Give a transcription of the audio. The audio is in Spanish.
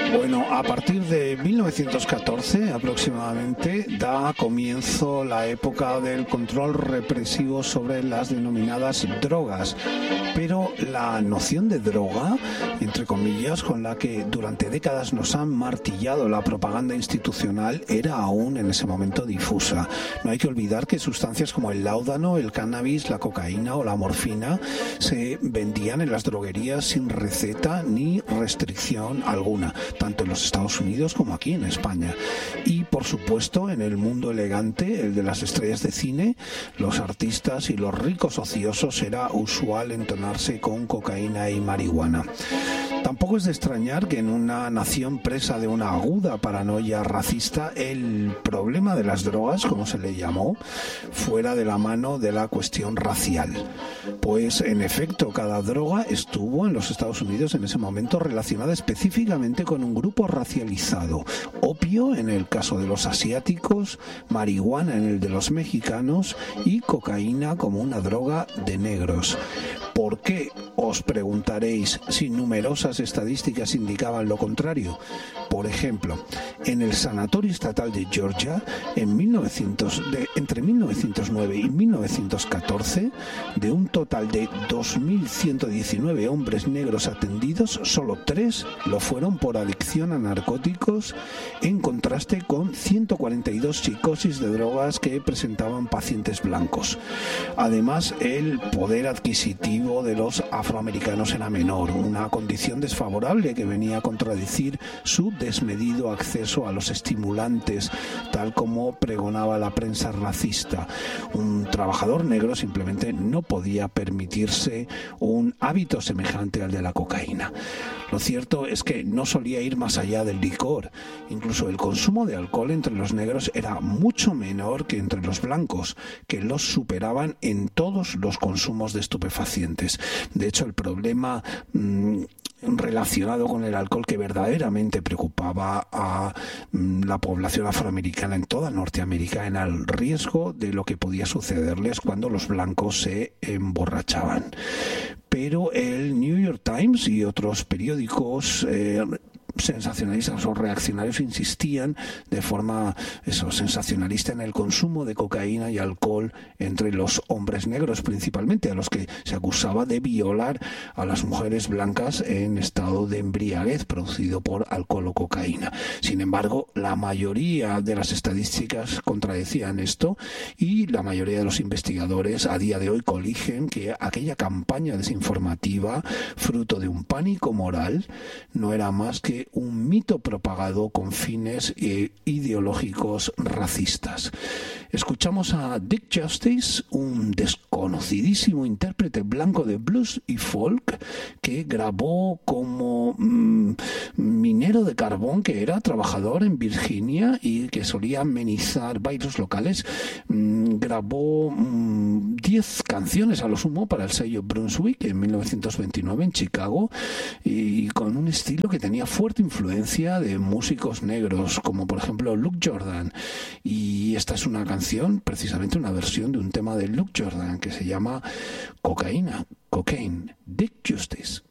Bueno, a partir de 1914 aproximadamente da comienzo la época del control represivo sobre las denominadas drogas, pero la noción de droga, entre comillas, con la que durante décadas nos han martillado la propaganda institucional, era aún en ese momento difusa. No hay que olvidar que sustancias como el láudano, el cannabis, la cocaína o la morfina se vendían en las droguerías sin receta ni restricción alguna, tanto en los Estados Unidos como aquí en España. Y por supuesto en el mundo elegante, el de las estrellas de cine, los artistas y los ricos ociosos, era usual entonarse con cocaína y marihuana. Tampoco es de extrañar que en una nación presa de una aguda paranoia racista, el problema de las drogas, como se le llamó, fuera de la mano de la cuestión racial. Pues en efecto, cada droga estuvo en los Estados Unidos en ese momento relacionada específicamente con un grupo racializado. Opio en el caso de los asiáticos, marihuana en el de los mexicanos y cocaína como una droga de negros. ¿Por qué? Os preguntaréis, si numerosas estadísticas indicaban lo contrario. Por ejemplo, en el Sanatorio Estatal de Georgia, entre 1909 y 1914, de un total de 2.119 hombres negros atendidos, solo 3 lo fueron por adicción a narcóticos, en contraste con 142 psicosis de drogas que presentaban pacientes blancos. Además, el poder adquisitivo de los afroamericanos era menor, una condición desfavorable que venía a contradecir su desmedido acceso a los estimulantes, tal como pregonaba la prensa racista. Un trabajador negro simplemente no podía permitirse un hábito semejante al de la cocaína. Lo cierto es que no solía ir más allá del licor. Incluso el consumo de alcohol entre los negros era mucho menor que entre los blancos, que los superaban en todos los consumos de estupefacientes. De hecho, el problema relacionado con el alcohol que verdaderamente preocupaba a la población afroamericana en toda Norteamérica era el riesgo de lo que podía sucederles cuando los blancos se emborrachaban. Pero el New York Times y otros periódicos sensacionalistas o reaccionarios insistían de forma sensacionalista en el consumo de cocaína y alcohol entre los hombres negros, principalmente a los que se acusaba de violar a las mujeres blancas en estado de embriaguez producido por alcohol o cocaína. Sin embargo, la mayoría de las estadísticas contradecían esto y la mayoría de los investigadores a día de hoy coligen que aquella campaña desinformativa, fruto de un pánico moral, no era más que un mito propagado con fines ideológicos racistas. Escuchamos a Dick Justice, un desconocidísimo intérprete blanco de blues y folk que grabó como minero de carbón, que era trabajador en Virginia y que solía amenizar bailes locales. Grabó 10 canciones a lo sumo para el sello Brunswick en 1929 en Chicago, y con un estilo que tenía fuerte influencia de músicos negros como por ejemplo Luke Jordan, y esta es una canción, precisamente una versión de un tema de Luke Jordan que se llama Cocaine, Dick Justice.